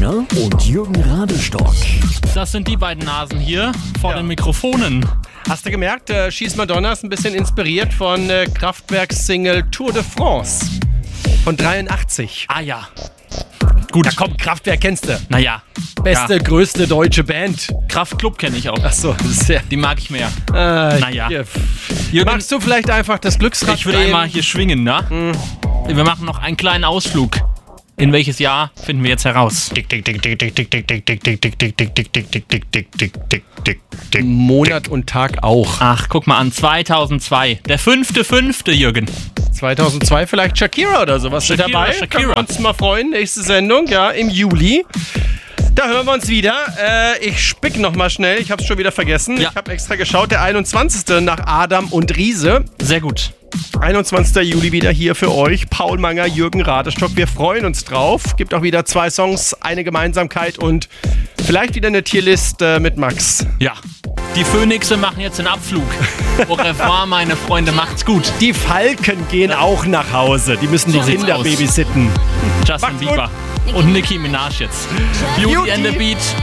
Schlager und Jürgen Radestock. Das sind die beiden Nasen hier vor den Mikrofonen. Hast du gemerkt, Schieß Madonna ist ein bisschen inspiriert von Kraftwerks Single Tour de France von 83. Ah ja. Gut. Da kommt Kraftwerk, kennst du. Naja. Beste, größte deutsche Band. Kraftklub kenne ich auch. Achso, das ist ja... Die mag ich mehr. Naja. Jürgen, Magst du vielleicht einfach das Glücksrad ich würde drehen? einmal hier schwingen, ne? Wir machen noch einen kleinen Ausflug. In welches Jahr finden wir jetzt heraus? Monat und Tag auch. Ach, guck mal an, 2002. Der 5.5., Jürgen. 2002 vielleicht Shakira oder sowas Shakira, dabei. Shakira. Können wir uns mal freuen. Nächste Sendung, ja, im Juli. Da hören wir uns wieder. Ich spick noch mal schnell. Ich habe es schon wieder vergessen. Ja. Ich habe extra geschaut. Der 21. nach Adam und Riese. Sehr gut. 21. Juli wieder hier für euch. Paul Manger, Jürgen Radestock. Wir freuen uns drauf. Gibt auch wieder 2 Songs, eine Gemeinsamkeit und vielleicht wieder eine Tierlist mit Max. Ja. Die Phönixe machen jetzt den Abflug. Au revoir, meine Freunde. Macht's gut. Die Falken gehen auch nach Hause. Die müssen die So sieht's Kinder aus. babysitten. Justin Macht's gut. Bieber. Und Nicki Minaj jetzt. Beauty and the Beat.